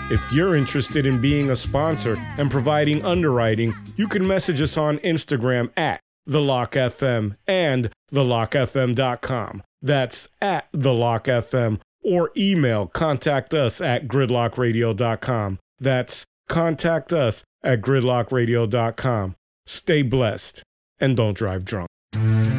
If you're interested in being a sponsor and providing underwriting, you can message us on Instagram at TheLockFM and TheLockFM.com. That's at TheLockFM, or email contact us at GridlockRadio.com. That's contact us at GridlockRadio.com. Stay blessed and don't drive drunk.